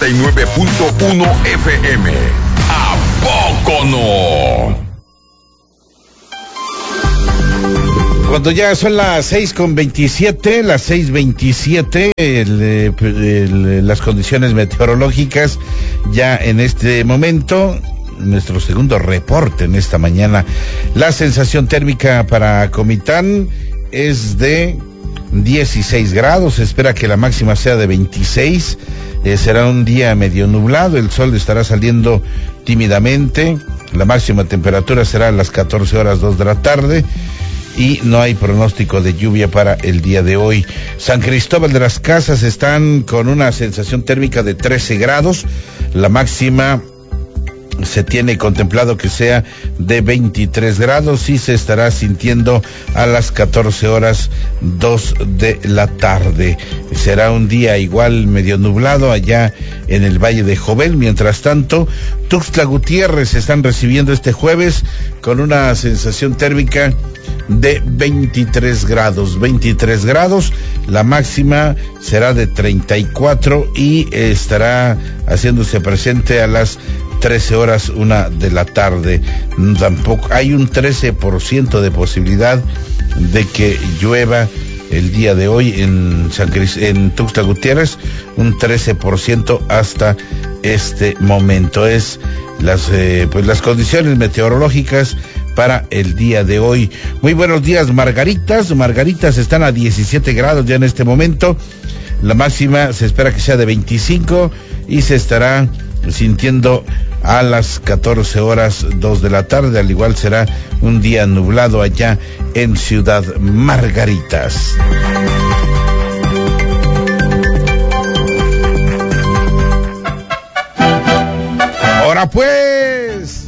99.1 FM. ¿A poco no? Cuando ya son las 6:27, las 6:27, las condiciones meteorológicas ya en este momento, nuestro segundo reporte en esta mañana. La sensación térmica para Comitán es de 16 grados, se espera que la máxima sea de 26, será un día medio nublado, el sol estará saliendo tímidamente, la máxima temperatura será a las 14:02 de la tarde y no hay pronóstico de lluvia para el día de hoy. San Cristóbal de las Casas están con una sensación térmica de 13 grados, la máxima se tiene contemplado que sea de 23 grados y se estará sintiendo a las 14:02 de la tarde. Será un día igual medio nublado allá en el Valle de Jovel. Mientras tanto, Tuxtla Gutiérrez están recibiendo este jueves con una sensación térmica de 23 grados. 23 grados, la máxima será de 34 y estará haciéndose presente a las 13:01 de la tarde. Tampoco hay un 13% de posibilidad de que llueva el día de hoy en Tuxtla Gutiérrez, un 13% hasta este momento. Es las condiciones meteorológicas para el día de hoy. Muy buenos días, Margaritas. Margaritas están a 17 grados ya en este momento. La máxima se espera que sea de 25 y se estará sintiendo a las 14:02 de la tarde. Al igual será un día nublado allá en Ciudad Margaritas. Ahora pues,